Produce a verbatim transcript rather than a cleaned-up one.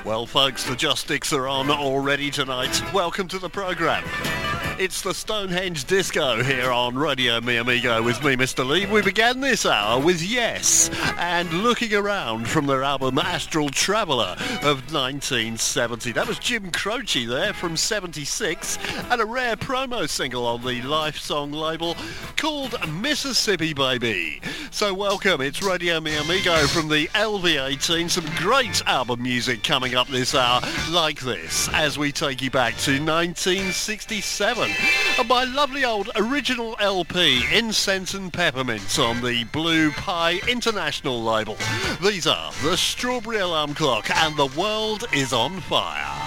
Well, folks, the Justics are on already tonight. Welcome to the programme. It's the Stonehenge Disco here on Radio Mi Amigo with me, Mister Lee. We began this hour with Yes and Looking Around from their album Astral Traveller of nineteen seventy. That was Jim Croce there from seventy-six, and a rare promo single on the Life Song label called Mississippi Baby. So welcome, it's Radio Mi Amigo from the L V eighteen. Some great album music coming up this hour like this as we take you back to nineteen sixty-seven. And my lovely old original L P, Incense and Peppermint, on the Blue Pie International label. These are the Strawberry Alarm Clock and The World Is On Fire.